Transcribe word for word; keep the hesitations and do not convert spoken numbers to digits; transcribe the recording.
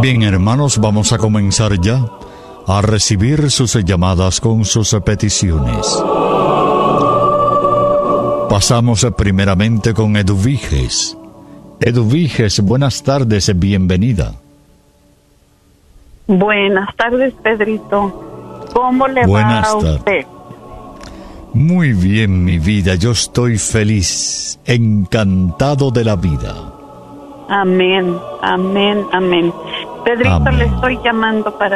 Bien, hermanos, vamos a comenzar ya a recibir sus llamadas con sus peticiones. Pasamos primeramente con Eduviges. Eduviges, buenas tardes, bienvenida. Buenas tardes, Pedrito. ¿Cómo le Buenas va a usted? tardes. Muy bien, mi vida. Yo estoy feliz, encantado de la vida. Amén, amén, amén. Pedrito, Amén. le estoy llamando para